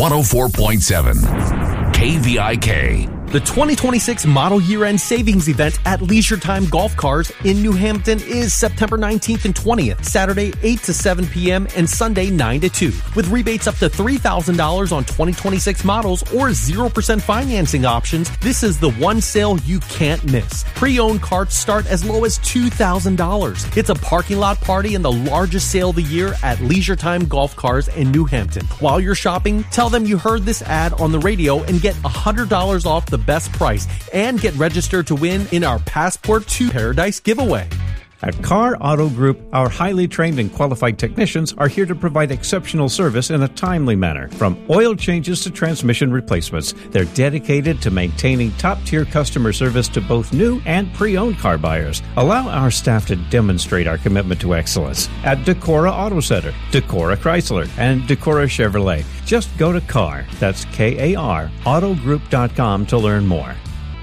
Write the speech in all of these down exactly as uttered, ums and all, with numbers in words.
one oh four point seven K V I K. The twenty twenty-six Model Year-End Savings Event at Leisure Time Golf Cars in New Hampton is September nineteenth and twentieth, Saturday eight to seven p.m. and Sunday nine to two. With rebates up to three thousand dollars on twenty twenty-six models or zero percent financing options, this is the one sale you can't miss. Pre-owned carts start as low as two thousand dollars. It's a parking lot party and the largest sale of the year at Leisure Time Golf Cars in New Hampton. While you're shopping, tell them you heard this ad on the radio and get one hundred dollars off the best price and get registered to win in our Passport to Paradise giveaway. At Carr Auto Group, our highly trained and qualified technicians are here to provide exceptional service in a timely manner. From oil changes to transmission replacements, they're dedicated to maintaining top-tier customer service to both new and pre-owned car buyers. Allow our staff to demonstrate our commitment to excellence at Decorah Auto Center, Decorah Chrysler, and Decorah Chevrolet. Just go to Carr, that's K A R, autogroup dot com to learn more.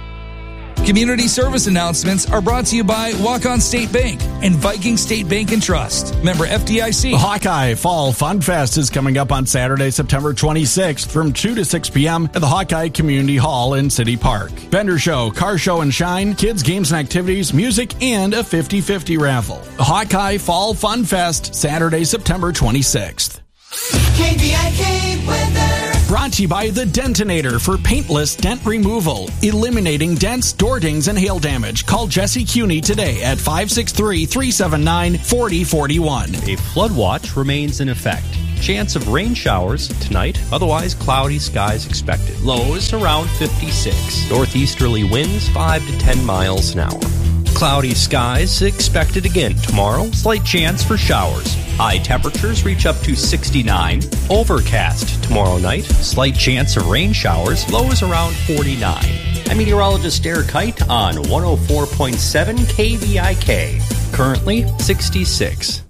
Community service announcements are brought to you by Walk-On State Bank and Viking State Bank and Trust. Member F D I C. The Hawkeye Fall Fun Fest is coming up on Saturday, September twenty-sixth from two to six p.m. at the Hawkeye Community Hall in City Park. Vendor show, car show and shine, kids, games and activities, music, and a fifty-fifty raffle. The Hawkeye Fall Fun Fest, Saturday, September twenty-sixth. K V I K weather. Brought to you by The Dentinator for paintless dent removal, eliminating dents, door dings, and hail damage. Call Jesse Cuney today at five six three, three seven nine, four oh four one. A flood watch remains in effect. Chance of rain showers tonight, otherwise cloudy skies expected. Lows around fifty-six. Northeasterly winds five to ten miles an hour. Cloudy skies expected again tomorrow. Slight chance for showers. High temperatures reach up to sixty-nine. Overcast tomorrow night. Slight chance of rain showers. Lows around forty-nine. I'm meteorologist Derek Kite on one oh four point seven K V I K. Currently sixty-six.